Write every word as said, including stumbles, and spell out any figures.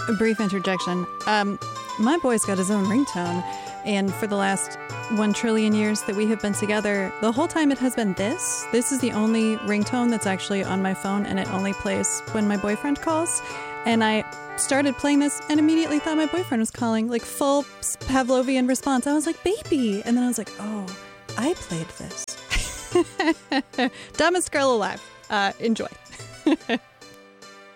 A brief interjection. Um, my boy's got his own ringtone, and for the last one trillion years that we have been together, the whole time it has been this. This is the only ringtone that's actually on my phone, and it only plays when my boyfriend calls. And I started playing this and immediately thought my boyfriend was calling, like full Pavlovian response. I was like, baby. And then I was like, oh, I played this. Dumbest girl alive. Uh, enjoy.